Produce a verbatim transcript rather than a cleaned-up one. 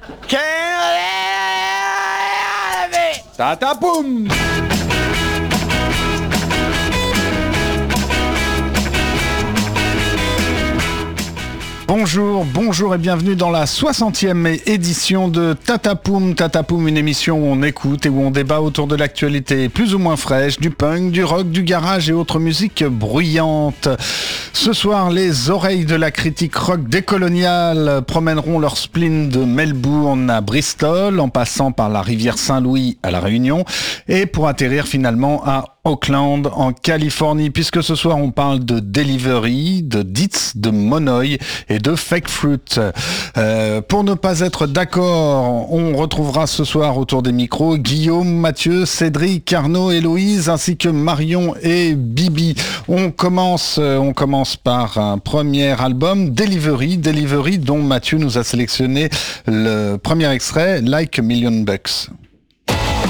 Tatapoum. Bonjour, bonjour et bienvenue dans la soixantième édition de Tatapoum. Tatapoum, une émission où on écoute et où on débat autour de l'actualité plus ou moins fraîche, du punk, du rock, du garage et autres musiques bruyantes. Ce soir, les oreilles de la critique rock décoloniale promèneront leur spleen de Melbourne à Bristol, en passant par la rivière Saint-Louis à La Réunion, et pour atterrir finalement à Oakland, en Californie, puisque ce soir on parle de Delivery, de Ditz, de Monoï et de Fake Fruit. Euh, pour ne pas être d'accord, on retrouvera ce soir autour des micros Guillaume, Mathieu, Cédric, Arnaud, Héloïse, ainsi que Marion et Bibi. On commence, on commence par un premier album, Delivery, Delivery, dont Mathieu nous a sélectionné le premier extrait, Like a Million Bucks.